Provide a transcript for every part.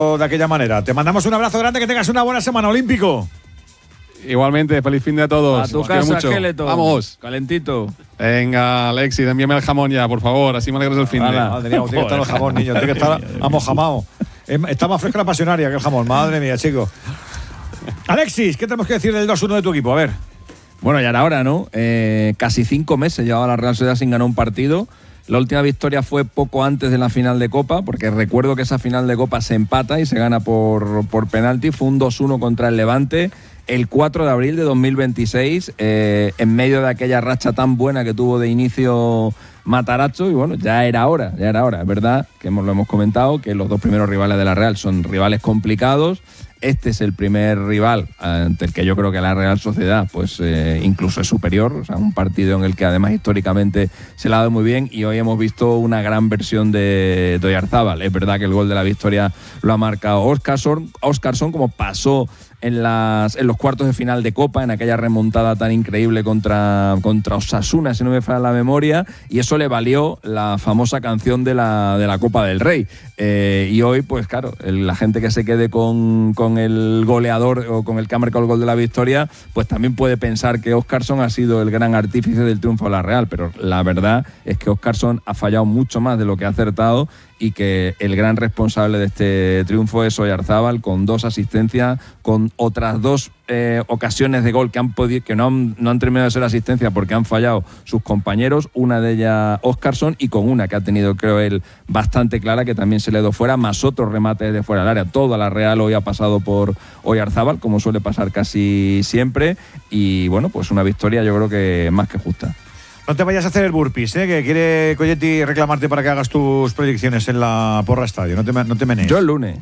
de aquella manera. Te mandamos un abrazo grande, que tengas una buena semana, Olímpico. Igualmente, feliz fin de a todos. A tu Os quiero casa, mucho. Skeleton. Vamos. Calentito. Venga, Alexis, envíame el jamón ya, por favor. Así me alegras el fin de. Madre mía, tiene que estar el jamón, niño. Tiene que estar amojamado. Está más fresca la pasionaria que el jamón. Madre mía, chico. Alexis, ¿qué tenemos que decir del 2-1 de tu equipo? A ver. Bueno, ya era hora, ¿no? Casi 5 meses llevaba la Real Sociedad sin ganar un partido. La última victoria fue poco antes de la final de Copa, porque recuerdo que esa final de Copa se empata y se gana por penalti. Fue un 2-1 contra el Levante el 4 de abril de 2026, en medio de aquella racha tan buena que tuvo de inicio Matarazzo. Y bueno, ya era hora. Es verdad que lo hemos comentado, que los dos primeros rivales de la Real son rivales complicados. Este es el primer rival ante el que yo creo que la Real Sociedad pues incluso es superior, o sea, un partido en el que además históricamente se le ha dado muy bien, y hoy hemos visto una gran versión de Oyarzábal. Es verdad que el gol de la victoria lo ha marcado Óscarson, como pasó en los cuartos de final de Copa, en aquella remontada tan increíble contra Osasuna, si no me falla la memoria, y eso le valió la famosa canción de la Copa del Rey. Y hoy, pues claro, la gente que se quede con el goleador o con el que ha marcado el gol de la victoria, pues también puede pensar que Óscarson ha sido el gran artífice del triunfo de la Real, pero la verdad es que Óscarson ha fallado mucho más de lo que ha acertado, y que el gran responsable de este triunfo es Oyarzábal, con 2 asistencias, con otras 2 ocasiones de gol que no han terminado de ser asistencia porque han fallado sus compañeros, una de ellas Óscarson, y con una que ha tenido, creo él, bastante clara, que también se le dio fuera, más otros remates de fuera del área. Toda la Real hoy ha pasado por Oyarzábal, como suele pasar casi siempre, y bueno, pues una victoria yo creo que más que justa. No te vayas a hacer el burpees, que quiere Colletti reclamarte para que hagas tus predicciones en la Porra Estadio. No te menees. Yo el lunes.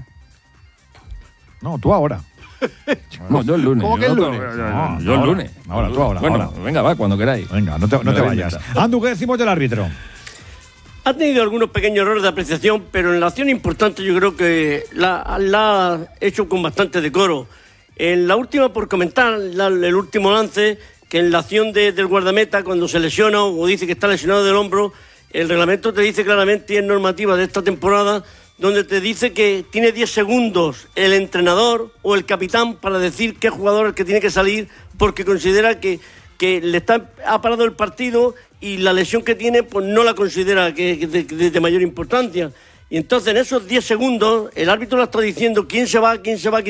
No, tú ahora. No, yo el lunes. ¿Cómo que el lunes? Yo el lunes. Ahora, tú ahora. Bueno, ahora. venga, va, cuando queráis. Venga, no te vayas. Andu, ¿qué decimos del árbitro? Ha tenido algunos pequeños errores de apreciación, pero en la acción importante yo creo que la ha hecho con bastante decoro. En la última, por comentar, el último lance, que en la acción del guardameta, cuando se lesiona o dice que está lesionado del hombro, el reglamento te dice claramente, y es normativa de esta temporada, donde te dice que tiene 10 segundos el entrenador o el capitán para decir qué jugador es el que tiene que salir, porque considera que ha parado el partido y la lesión que tiene pues no la considera que es de mayor importancia. Y entonces en esos 10 segundos el árbitro le está diciendo quién se va.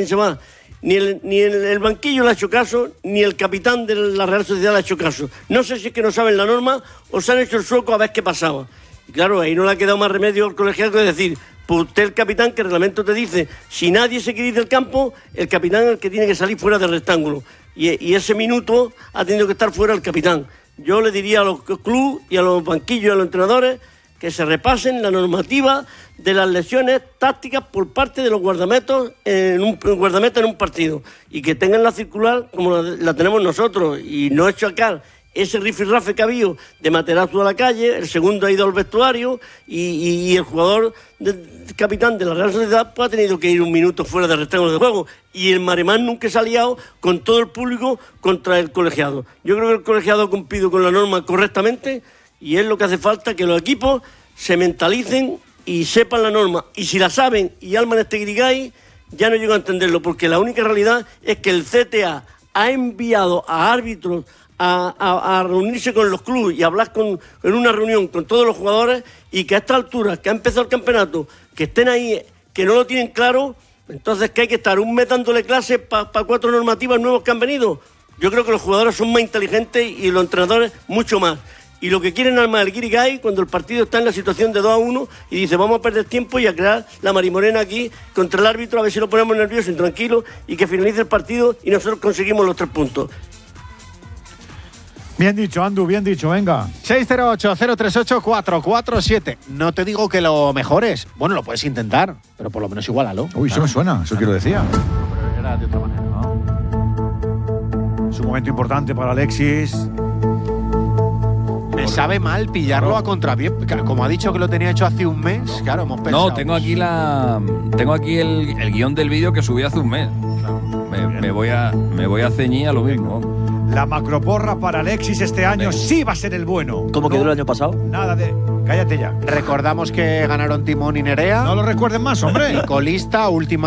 Ni el banquillo le ha hecho caso, ni el capitán de la Real Sociedad le ha hecho caso. No sé si es que no saben la norma o se han hecho el sueco a ver qué pasaba. Y claro, ahí no le ha quedado más remedio al colegiado que decir, pues usted el capitán, que el reglamento te dice, si nadie se quiere ir del campo, el capitán es el que tiene que salir fuera del rectángulo. Y ese minuto ha tenido que estar fuera el capitán. Yo le diría a los clubes y a los banquillos y a los entrenadores que se repasen la normativa de las lesiones tácticas por parte de los guardametas en un partido, y que tengan la circular como la tenemos nosotros, y no achacar ese rifirrafe que ha habido de Materazzo a la calle, el segundo ha ido al vestuario y el jugador capitán de la Real Sociedad pues ha tenido que ir un minuto fuera del rectángulo de juego, y el maremán nunca se ha liado con todo el público contra el colegiado. Yo creo que el colegiado ha cumplido con la norma correctamente, y es lo que hace falta, que los equipos se mentalicen y sepan la norma, y si la saben y alman este grigay, ya no llego a entenderlo, porque la única realidad es que el CTA ha enviado a árbitros a reunirse con los clubes y hablar en una reunión con todos los jugadores, y que a esta altura, que ha empezado el campeonato, que estén ahí, que no lo tienen claro, entonces que hay que estar un mes dándole clases para 4 normativas nuevos que han venido. Yo creo que los jugadores son más inteligentes y los entrenadores mucho más. Y lo que quieren armar el guirigay cuando el partido está en la situación de 2-1 y dice vamos a perder tiempo y a crear la marimorena aquí contra el árbitro, a ver si lo ponemos nervioso y tranquilo, y que finalice el partido y nosotros conseguimos los 3 puntos. Bien dicho, Andu, bien dicho, venga. 608-038-447. No te digo que lo mejores. Bueno, lo puedes intentar, pero por lo menos igualalo. Uy, eso me suena, eso que lo decía. Pero era de otra manera, ¿no? Es un momento importante para Alexis. Me sabe mal pillarlo a contrapié. Como ha dicho que lo tenía hecho hace un mes, claro, hemos pensado. No, tengo aquí el guión del vídeo que subí hace un mes. Me voy a ceñir a lo mismo. La macroporra para Alexis este año sí va a ser el bueno. ¿Cómo quedó el año pasado? Nada de... Cállate ya. Recordamos que ganaron Timón y Nerea. No lo recuerden más, hombre. Y colista, última